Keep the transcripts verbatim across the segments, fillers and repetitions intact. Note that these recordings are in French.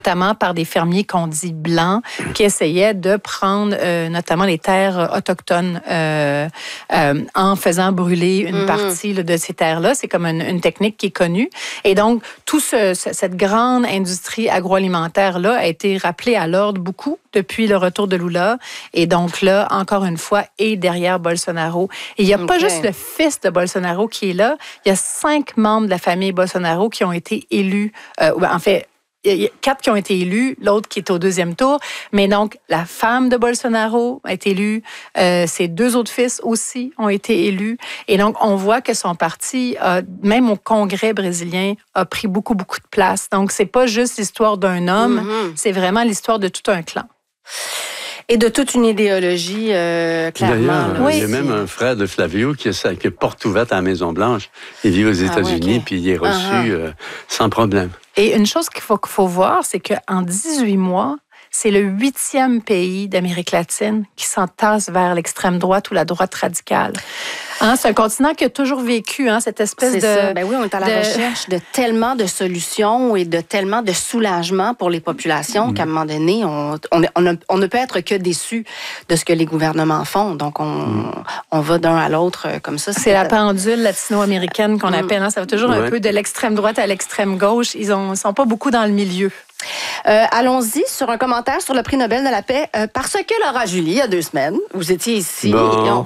notamment par des fermiers qu'on dit blancs, qui essayaient de prendre euh, notamment les terres autochtones euh, euh, en faisant brûler une mm-hmm. partie là, de ces terres-là. C'est comme une, une technique qui est connue. Et donc, tout ce, ce, cette grande industrie agroalimentaire-là a été rappelée à l'ordre beaucoup depuis le retour de Lula. Et donc là, encore une fois, est derrière Bolsonaro. Et il n'y a okay. pas juste le fils de Bolsonaro qui est là. Il y a cinq membres de la famille Bolsonaro qui ont été élus, euh, en fait, il y a quatre qui ont été élus, l'autre qui est au deuxième tour. Mais donc, la femme de Bolsonaro a été élue. Euh, ses deux autres fils aussi ont été élus. Et donc, on voit que son parti, euh, même au Congrès brésilien, a pris beaucoup, beaucoup de place. Donc, c'est pas juste l'histoire d'un homme, mm-hmm. c'est vraiment l'histoire de tout un clan. Et de toute une idéologie, euh, clairement. D'ailleurs, là, oui. Il y a même un frère de Flavio qui a, qui a porte ouverte à la Maison-Blanche. Il vit aux États-Unis, ah ouais, okay. puis il est reçu uh-huh. euh, sans problème. Et une chose qu'il faut, qu'il faut voir, c'est qu'en dix-huit mois, c'est le huitième pays d'Amérique latine qui s'entasse vers l'extrême droite ou la droite radicale. Hein, c'est un continent qui a toujours vécu hein, cette espèce c'est de... Ça. Ben oui, on est à la de... recherche de tellement de solutions et de tellement de soulagement pour les populations mmh. qu'à un moment donné, on, on, on, a, on ne peut être que déçu de ce que les gouvernements font. Donc, on, mmh. on va d'un à l'autre comme ça. C'est, c'est la pendule latino-américaine qu'on mmh. appelle. Hein, ça va toujours ouais. un peu de l'extrême droite à l'extrême gauche. Ils ne sont pas beaucoup dans le milieu. Euh, allons-y sur un commentaire sur le prix Nobel de la paix. Euh, parce que Laura Julie, il y a deux semaines, vous étiez ici. Bon. Et on...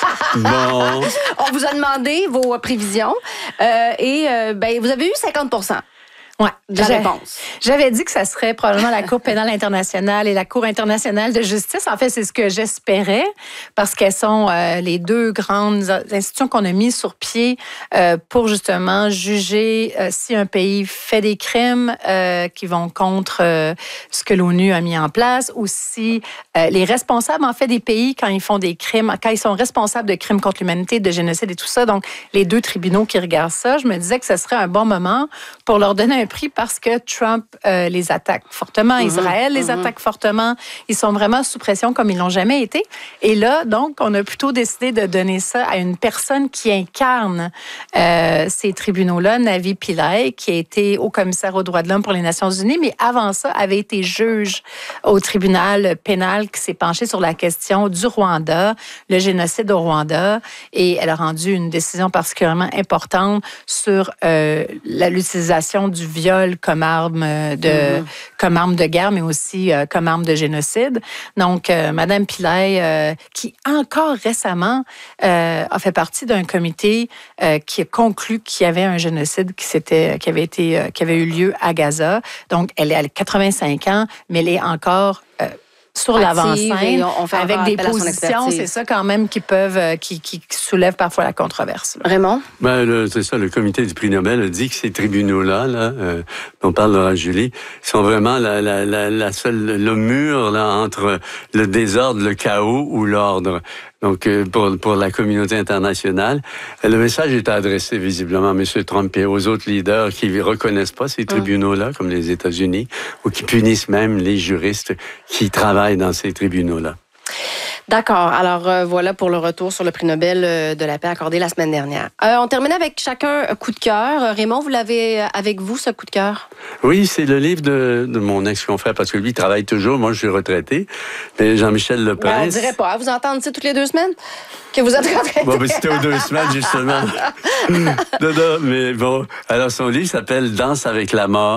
bon. on vous a demandé vos prévisions euh, et euh, ben, vous avez eu cinquante pour cent. Ouais, la réponse. J'avais dit que ça serait probablement la Cour pénale internationale et la Cour internationale de justice. En fait, c'est ce que j'espérais parce qu'elles sont euh, les deux grandes institutions qu'on a mises sur pied euh, pour justement juger euh, si un pays fait des crimes euh, qui vont contre euh, ce que l'ONU a mis en place ou si euh, les responsables, en fait, des pays, quand ils font des crimes, quand ils sont responsables de crimes contre l'humanité, de génocide et tout ça, donc les deux tribunaux qui regardent ça, je me disais que ce serait un bon moment pour leur donner un prix parce que Trump euh, les attaque fortement, mm-hmm, Israël les mm-hmm. attaque fortement. Ils sont vraiment sous pression comme ils l'ont jamais été. Et là, donc, on a plutôt décidé de donner ça à une personne qui incarne euh, ces tribunaux-là, Navi Pillay, qui a été haut commissaire aux droits de l'homme pour les Nations unies, mais avant ça, avait été juge au tribunal pénal qui s'est penché sur la question du Rwanda, le génocide au Rwanda, et elle a rendu une décision particulièrement importante sur euh, la, l'utilisation du viol comme arme de, mm-hmm. comme arme de guerre, mais aussi euh, comme arme de génocide. Donc, euh, Madame Pillay, euh, qui encore récemment euh, a fait partie d'un comité euh, qui a conclu qu'il y avait un génocide qui, s'était, qui, avait été, euh, qui avait eu lieu à Gaza. Donc, elle a quatre-vingt-cinq ans, mais elle est encore... Euh, sur l'avant-scène, avec des positions, c'est ça quand même qui peuvent, qui, qui soulèvent parfois la controverse. Là. Raymond? Ben, le, c'est ça, le comité du prix Nobel a dit que ces tribunaux-là, là, euh, dont parle Laura Julie, sont vraiment la, la, la, la seule, le mur là, entre le désordre, le chaos ou l'ordre. Donc, pour, pour la communauté internationale, le message est adressé visiblement à M. Trump et aux autres leaders qui ne reconnaissent pas ces tribunaux-là, comme les États-Unis, ou qui punissent même les juristes qui travaillent dans ces tribunaux-là. D'accord. Alors, euh, voilà pour le retour sur le prix Nobel euh, de la paix accordé la semaine dernière. Euh, on termine avec chacun un coup de cœur. Raymond, vous l'avez avec vous, ce coup de cœur? Oui, c'est le livre de, de mon ex-confrère, parce que lui, il travaille toujours. Moi, je suis retraité. Mais Jean-Michel Leprince... Ben, on dirait pas. Vous entendez ça toutes les deux semaines? Que vous êtes retraité? Bon, ben, c'était aux deux semaines, justement. non, non, mais bon. Alors, son livre s'appelle « Danse avec la mort ».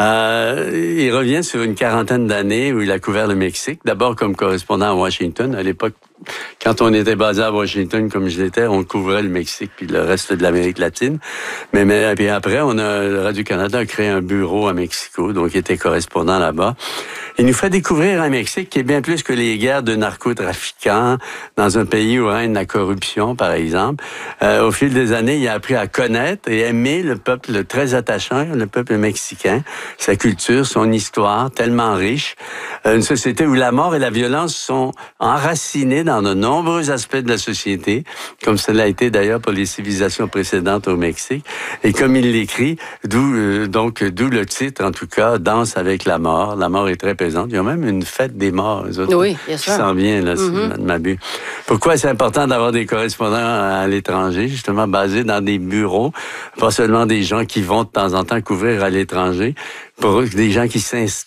Euh, il revient sur une quarantaine d'années où il a couvert le Mexique. D'abord comme correspondant à Washington. À l'époque, quand on était basé à Washington, comme je l'étais, on couvrait le Mexique puis le reste de l'Amérique latine. Mais, mais puis après, on a, le Radio-Canada a créé un bureau à Mexico, donc il était correspondant là-bas. Il nous fait découvrir un Mexique qui est bien plus que les guerres de narcotrafiquants dans un pays où règne la corruption, par exemple. Euh, au fil des années, il a appris à connaître et aimer le peuple très attachant, le peuple mexicain, sa culture, son histoire tellement riche. Euh, une société où la mort et la violence sont enracinées dans de nombreux aspects de la société, comme cela a été d'ailleurs pour les civilisations précédentes au Mexique. Et comme il l'écrit, d'où euh, donc d'où le titre, en tout cas, Danse avec la mort. La mort est très présente. Il y a même une fête des morts, eux autres, oui, bien sûr. qui s'en vient, là, mm-hmm. si je m'abuse. Pourquoi c'est important d'avoir des correspondants à l'étranger, justement basés dans des bureaux, pas seulement des gens qui vont de temps en temps couvrir à l'étranger, pour des gens qui